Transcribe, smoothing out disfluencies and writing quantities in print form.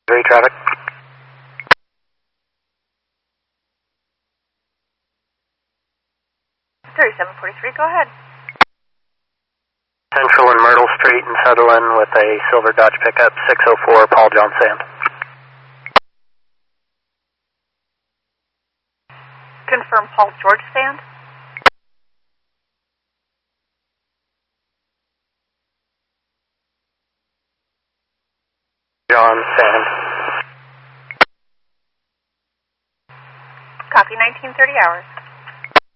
Very traffic. 3743, go ahead. Central and Myrtle Street in Sutherland with a silver Dodge pickup, 604 Paul John Sand. Confirm Paul George Sand. John Sand. Copy, 1930 hours.